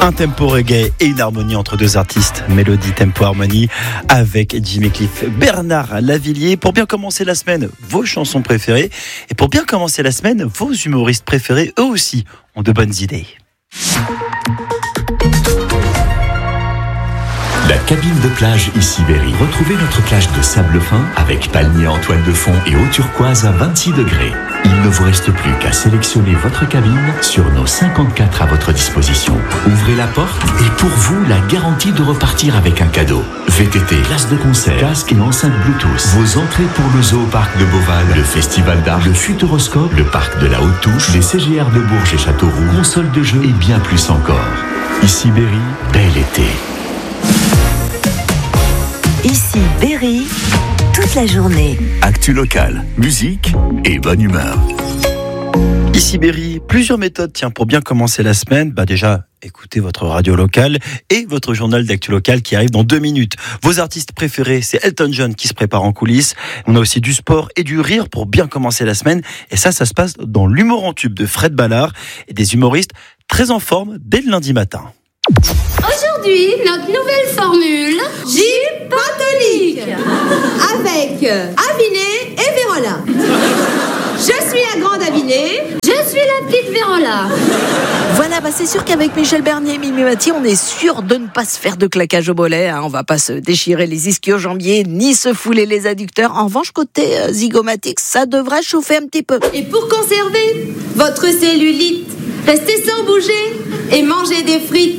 Un tempo reggae et une harmonie entre deux artistes, Mélodie Tempo Harmonie avec Jimmy Cliff, Bernard Lavilliers. Pour bien commencer la semaine, vos chansons préférées, et pour bien commencer la semaine, vos humoristes préférés, eux aussi, ont de bonnes idées. La cabine de plage Issy-Berry. Retrouvez notre plage de sable fin avec palmiers en toile de fond et eau turquoise à 26 degrés. Il ne vous reste plus qu'à sélectionner votre cabine sur nos 54 à votre disposition. Ouvrez la porte et pour vous, la garantie de repartir avec un cadeau. VTT, place de concert, casque et enceinte Bluetooth. Vos entrées pour le Zoo-Parc de Beauval, le Festival d'Art, le Futuroscope, le Parc de la Haute-Touche, les CGR de Bourges et Châteauroux, consoles de jeux et bien plus encore. Issy-Berry, bel été. Issy-Berry, toute la journée. Actu locale, musique et bonne humeur. Issy-Berry, plusieurs méthodes pour bien commencer la semaine. Déjà, écoutez votre radio locale et votre journal d'actu local qui arrive dans 2 minutes. Vos artistes préférés, c'est Elton John qui se prépare en coulisses. On a aussi du sport et du rire pour bien commencer la semaine. Et ça se passe dans l'humour en tube de Fred Ballard et des humoristes très en forme dès le lundi matin. Aujourd'hui, notre nouvelle formule, Gilles Pantolique, avec Aviné et Vérola. Je suis la grande Aviné, je suis la petite Vérola. Voilà, c'est sûr qu'avec Michel Bernier et Mimi Mati, on est sûr de ne pas se faire de claquage au mollet. On va pas se déchirer les ischio-jambiers, ni se fouler les adducteurs. En revanche, côté zygomatique, ça devrait chauffer un petit peu. Et pour conserver votre cellulite, restez sans bouger et mangez des frites.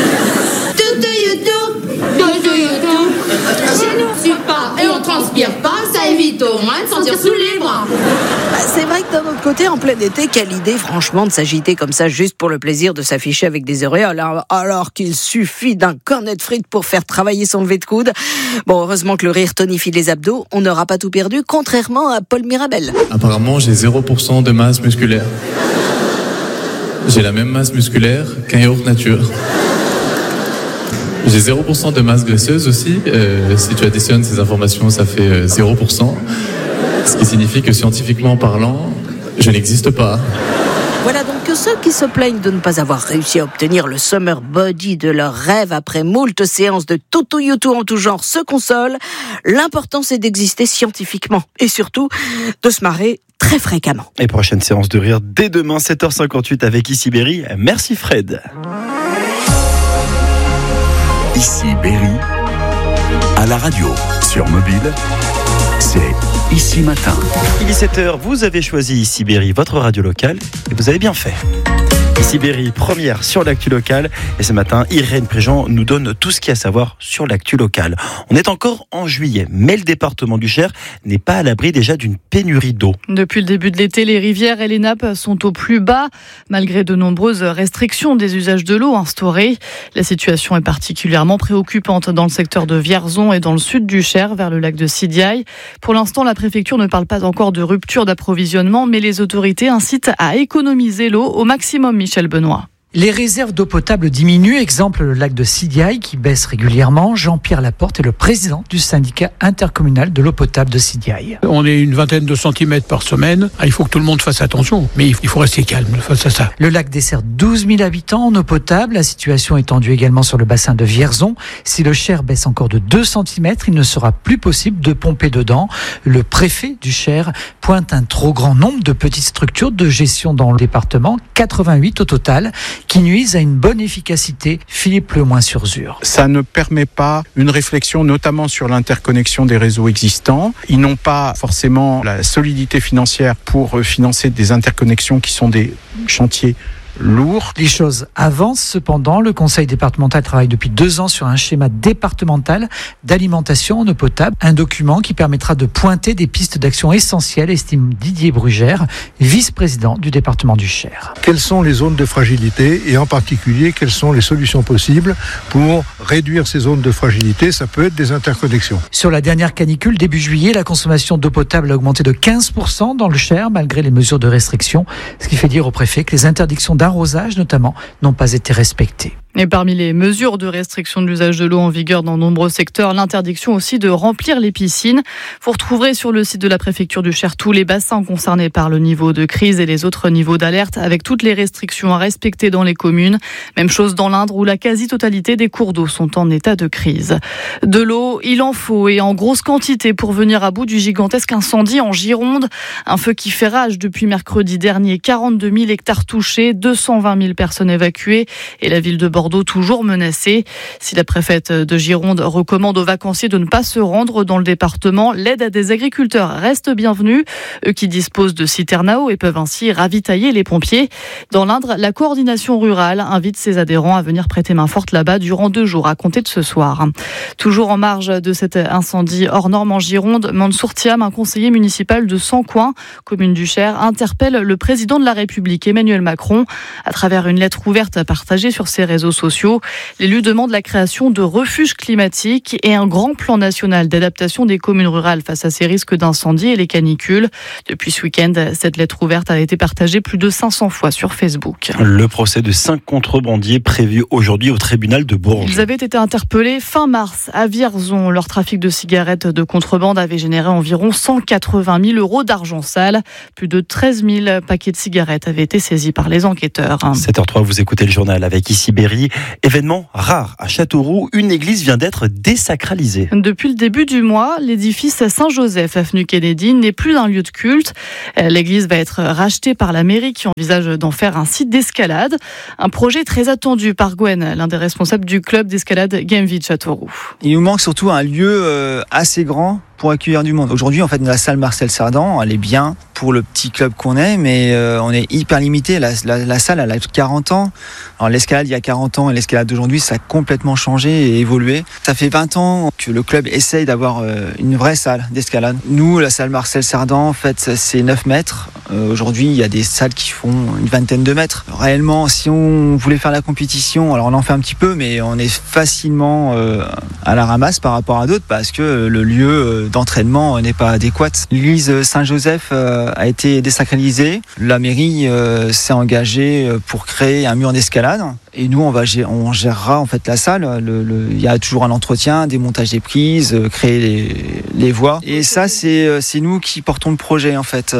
Chez nous, on suit pas et on transpire pas, ça évite au moins de sentir sous les bras. C'est vrai que d'un autre côté, en plein été, quelle idée franchement de s'agiter comme ça juste pour le plaisir de s'afficher avec des auréoles, alors qu'il suffit d'un cornet de frites pour faire travailler son lever de coude. Bon, heureusement que le rire tonifie les abdos, on n'aura pas tout perdu, contrairement à Paul Mirabel. Apparemment, j'ai 0% de masse musculaire. J'ai la même masse musculaire qu'un yaourt nature. J'ai 0% de masse graisseuse aussi. Si tu additionnes ces informations, ça fait 0%. Ce qui signifie que scientifiquement parlant, je n'existe pas. Voilà donc que ceux qui se plaignent de ne pas avoir réussi à obtenir le summer body de leur rêve après moult séances de toutou-youtou en tout genre se consolent. L'important, c'est d'exister scientifiquement et surtout de se marrer très fréquemment. Et prochaine séance de rire dès demain, 7h58 avec Issy-Berry. Merci Fred. Issy-Berry, à la radio, sur mobile, c'est Ici Matin. Il est 7h, vous avez choisi Issy-Berry, votre radio locale, et vous avez bien fait. Issy-Berry, première sur l'actu locale. Et ce matin, Irène Préjean nous donne tout ce qu'il y a à savoir sur l'actu locale. On est encore en juillet, mais le département du Cher n'est pas à l'abri déjà d'une pénurie d'eau. Depuis le début de l'été, les rivières et les nappes sont au plus bas, malgré de nombreuses restrictions des usages de l'eau instaurées. La situation est particulièrement préoccupante dans le secteur de Vierzon et dans le sud du Cher, vers le lac de Sidiailles. Pour l'instant, la préfecture ne parle pas encore de rupture d'approvisionnement, mais les autorités incitent à économiser l'eau au maximum. Michel Benoît. Les réserves d'eau potable diminuent, exemple le lac de Sidiailles qui baisse régulièrement. Jean-Pierre Laporte est le président du syndicat intercommunal de l'eau potable de Sidiailles. On est une vingtaine de centimètres par semaine. Il faut que tout le monde fasse attention, mais il faut rester calme face à ça. Le lac dessert 12 000 habitants en eau potable. La situation est tendue également sur le bassin de Vierzon. Si le Cher baisse encore de 2 cm, il ne sera plus possible de pomper dedans. Le préfet du Cher pointe un trop grand nombre de petites structures de gestion dans le département, 88 au total, qui nuisent à une bonne efficacité. Philippe Lemoyne-sur-Zur. Ça ne permet pas une réflexion notamment sur l'interconnexion des réseaux existants. Ils n'ont pas forcément la solidité financière pour financer des interconnexions qui sont des chantiers lourd. Les choses avancent cependant. Le conseil départemental travaille depuis 2 ans sur un schéma départemental d'alimentation en eau potable. Un document qui permettra de pointer des pistes d'action essentielles, estime Didier Brugère, vice-président du département du Cher. Quelles sont les zones de fragilité et en particulier quelles sont les solutions possibles pour réduire ces zones de fragilité? Ça peut être des interconnexions. Sur la dernière canicule, début juillet, la consommation d'eau potable a augmenté de 15% dans le Cher malgré les mesures de restriction, ce qui fait dire au préfet que les interdictions d'arrosage notamment n'ont pas été respectées. Et parmi les mesures de restriction de l'usage de l'eau en vigueur dans de nombreux secteurs, l'interdiction aussi de remplir les piscines. Vous retrouverez sur le site de la préfecture du Cher tous les bassins concernés par le niveau de crise et les autres niveaux d'alerte avec toutes les restrictions à respecter dans les communes. Même chose dans l'Indre où la quasi-totalité des cours d'eau sont en état de crise. De l'eau, il en faut et en grosse quantité pour venir à bout du gigantesque incendie en Gironde. Un feu qui fait rage depuis mercredi dernier. 42 000 hectares touchés, 220 000 personnes évacuées et la ville de Bordeaux toujours menacée. Si la préfète de Gironde recommande aux vacanciers de ne pas se rendre dans le département, l'aide à des agriculteurs reste bienvenue. Eux qui disposent de citernes à eau et peuvent ainsi ravitailler les pompiers. Dans l'Indre, la coordination rurale invite ses adhérents à venir prêter main forte là-bas durant 2 jours à compter de ce soir. Toujours en marge de cet incendie hors norme en Gironde, Mansour Thiam, un conseiller municipal de Sancoin, commune du Cher, interpelle le président de la République, Emmanuel Macron, à travers une lettre ouverte partagée sur ses réseaux sociaux. L'élu demande la création de refuges climatiques et un grand plan national d'adaptation des communes rurales face à ces risques d'incendie et les canicules. Depuis ce week-end, cette lettre ouverte a été partagée plus de 500 fois sur Facebook. Le procès de 5 contrebandiers prévu aujourd'hui au tribunal de Bourges. Ils avaient été interpellés fin mars à Vierzon. Leur trafic de cigarettes de contrebande avait généré environ 180 000 € d'argent sale. Plus de 13 000 paquets de cigarettes avaient été saisis par les enquêteurs. 7h03, vous écoutez le journal avec ici Berry. Événement rare à Châteauroux, une église vient d'être désacralisée. Depuis le début du mois, l'édifice Saint-Joseph, avenue Kennedy, n'est plus un lieu de culte. L'église va être rachetée par la mairie qui envisage d'en faire un site d'escalade. Un projet très attendu par Gwen, l'un des responsables du club d'escalade Gameville Châteauroux. Il nous manque surtout un lieu assez grand pour accueillir du monde. Aujourd'hui, en fait, la salle Marcel Cerdan, elle est bien pour le petit club qu'on est, mais on est hyper limité. La salle, elle a 40 ans. Alors, l'escalade, il y a 40 ans, et l'escalade d'aujourd'hui, ça a complètement changé et évolué. Ça fait 20 ans que le club essaye d'avoir une vraie salle d'escalade. Nous, la salle Marcel Cerdan, en fait, c'est 9 mètres. Aujourd'hui, il y a des salles qui font une vingtaine de mètres. Réellement, si on voulait faire la compétition, alors on en fait un petit peu, mais on est facilement à la ramasse par rapport à d'autres parce que le lieu d'entraînement n'est pas adéquate. L'église Saint-Joseph a été désacralisée. La mairie s'est engagée pour créer un mur d'escalade. Et nous, on gérera en fait la salle. Il y a toujours un entretien, démontage des prises, créer les voies. Et ça, c'est nous qui portons le projet en fait.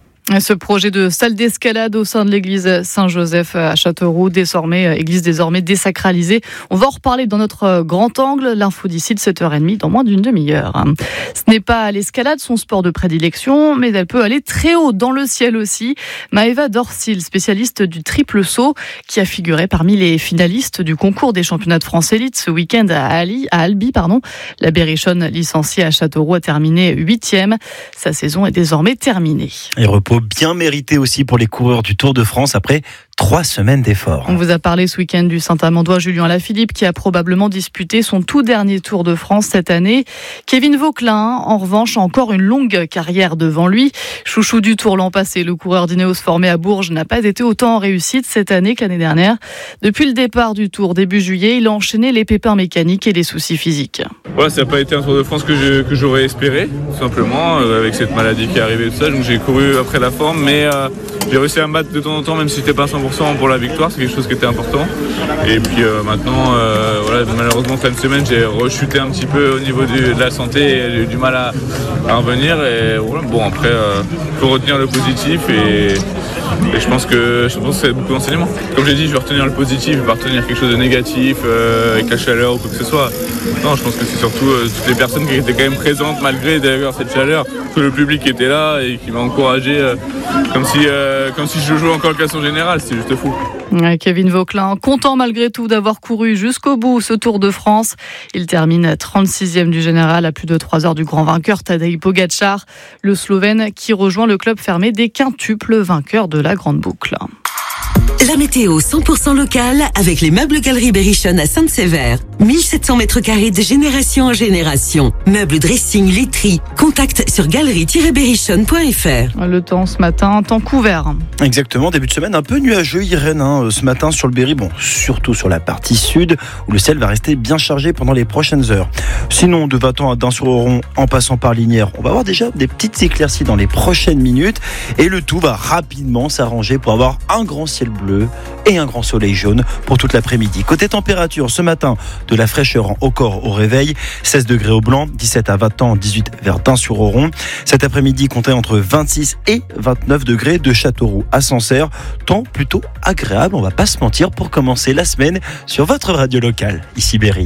Ce projet de salle d'escalade au sein de l'église Saint-Joseph à Châteauroux, église désormais désacralisée. On va en reparler dans notre grand angle. L'info d'ici de 7h30 dans moins d'une demi-heure. Ce n'est pas l'escalade son sport de prédilection, mais elle peut aller très haut dans le ciel aussi. Maëva Dorsil, spécialiste du triple saut, qui a figuré parmi les finalistes du concours des championnats de France élite ce week-end à Albi. La berrichonne licenciée à Châteauroux a terminé 8e. Sa saison est désormais terminée. Et repos bien mérité aussi pour les coureurs du Tour de France après 3 semaines d'efforts. On vous a parlé ce week-end du Saint-Amandois Julien Lafilippe qui a probablement disputé son tout dernier Tour de France cette année. Kevin Vauquelin, en revanche, a encore une longue carrière devant lui. Chouchou du Tour l'an passé, le coureur d'Ineos formé à Bourges n'a pas été autant en réussite cette année que l'année dernière. Depuis le départ du Tour début juillet, il a enchaîné les pépins mécaniques et les soucis physiques. Ouais, ça n'a pas été un Tour de France que j'aurais espéré, tout simplement, avec cette maladie qui est arrivée et tout ça. Donc j'ai couru après la forme, mais j'ai réussi à me battre de temps en temps, même si c'était pas 100% pour la victoire, c'est quelque chose qui était important. Et puis maintenant, malheureusement fin de semaine, j'ai rechuté un petit peu au niveau de la santé et j'ai eu du mal à revenir. Et voilà, bon après, faut retenir le positif et je pense que c'est beaucoup d'enseignements. Comme j'ai dit, je vais retenir le positif, je vais pas retenir quelque chose de négatif avec la chaleur ou quoi que ce soit. Non, je pense que c'est surtout toutes les personnes qui étaient quand même présentes malgré d'ailleurs cette chaleur, tout le public qui était là et qui m'a encouragé comme si je jouais encore le classement général, c'est juste fou. Kevin Vauquelin, content malgré tout d'avoir couru jusqu'au bout ce Tour de France. Il termine 36e du général à plus de 3 heures du grand vainqueur Tadej Pogačar, le Slovène qui rejoint le club fermé des quintuples vainqueurs de la Grande Boucle. La météo 100% locale avec les meubles Galerie Berrichonne à Sainte-Sévère. 1700 mètres carrés de génération en génération. Meubles, dressing, literie. Contact sur galerie-berrichonne.fr. Le temps ce matin, temps couvert. Exactement, début de semaine un peu nuageux, Irène, ce matin sur le Berry. Bon, surtout sur la partie sud où le ciel va rester bien chargé pendant les prochaines heures. Sinon, de Vatan à Dain-sur-Oron en passant par Lignières, on va avoir déjà des petites éclaircies dans les prochaines minutes et le tout va rapidement s'arranger pour avoir un grand ciel ciel bleu et un grand soleil jaune pour toute l'après-midi. Côté température, ce matin, de la fraîcheur en Haut-Corps au réveil, 16 degrés au Blanc, 17 à Vatan, 18 vers Dain-sur-Oron. Cet après-midi, comptez entre 26 et 29 degrés de Châteauroux à Sancerre. Temps plutôt agréable, on va pas se mentir, pour commencer la semaine sur votre radio locale. Ici Berry.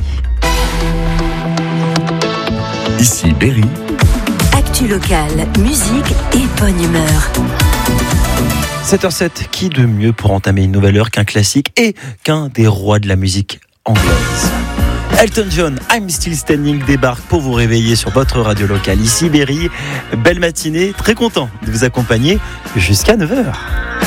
Ici Berry. Actu locale, musique et bonne humeur. 7h07, qui de mieux pour entamer une nouvelle heure qu'un classique et qu'un des rois de la musique anglaise. Elton John, I'm Still Standing débarque pour vous réveiller sur votre radio locale. Ici Berry, belle matinée, très content de vous accompagner jusqu'à 9h.